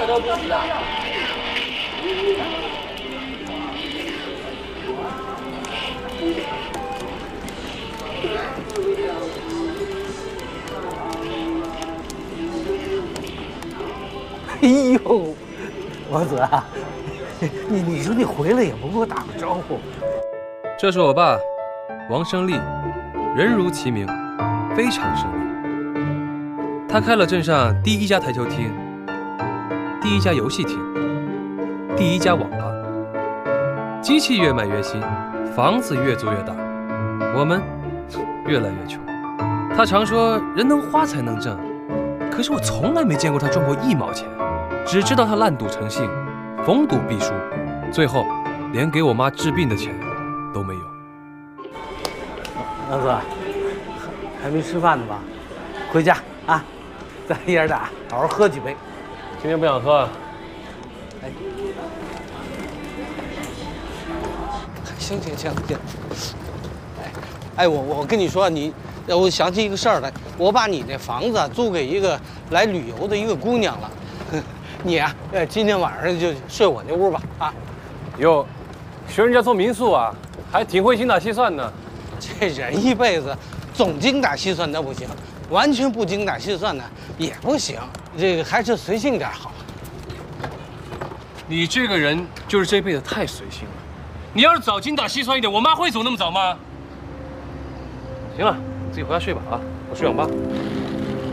都不知道。 哎呦，王子啊，你说你回来也不给我打个招呼。 这是我爸，王生利，人如其名，非常生利。他开了镇上第一家台球厅，第一家游戏厅，第一家网吧。机器越卖越新，房子越租越大，我们越来越穷。他常说人能花才能挣，可是我从来没见过他赚过1毛钱，只知道他烂赌成性，逢赌必输，最后连给我妈治病的钱都没有。 王子，还没吃饭呢吧？回家啊，咱爷儿俩好好喝几杯。 今天不想喝。 哎， 行，哎，我跟你说，我想起一个事儿来，我把你那房子租给一个来旅游的一个姑娘了，你啊，今天晚上就睡我那屋吧，啊。 哟，学人家做民宿啊，还挺会精打细算的。 这人一辈子总精打细算那不行，完全不精打细算呢也不行，这个还是随性点好。 你这个人就是这辈子太随性了。你要是早精打细算一点，我妈会走那么早吗？行了，自己回家睡吧啊，我睡网吧。